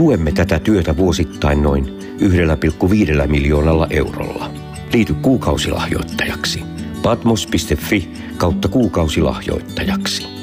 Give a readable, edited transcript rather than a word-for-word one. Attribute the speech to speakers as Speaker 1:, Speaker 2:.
Speaker 1: Tuemme tätä työtä vuosittain noin 1,5 miljoonalla eurolla. Liity kuukausilahjoittajaksi. patmos.fi/kuukausilahjoittajaksi.